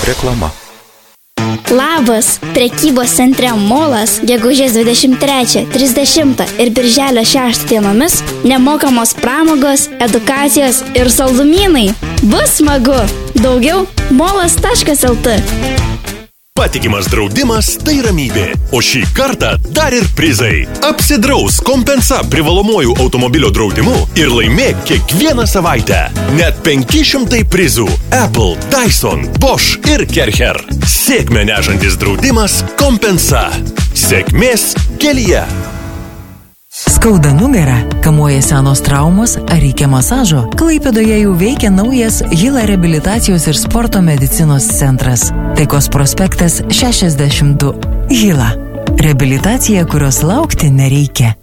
Reklama. Labas! Prekybos centre Molas gegužės 23, 30 ir birželio 6 dienomis nemokamos pramogos, edukacijos ir saldumynai. Bus smagu! Daugiau molas.lt. Patikimas draudimas tai ramybė, o šį kartą dar ir prizai. Apsidraus Kompensa privalomuoju automobilio draudimu ir laimėk kiekvieną savaitę. Net 500 prizų. Apple, Dyson, Bosch ir Kercher. Sėkmę nešantis draudimas Kompensa. Sėkmės kelyje. Skauda nugarą, kamuoja senos traumos ar reikia masažo? Klaipėdoje jau veikia naujas Hila reabilitacijos ir sporto medicinos centras. Taikos prospektas 62. Hila. Reabilitacija, kurios laukti nereikia.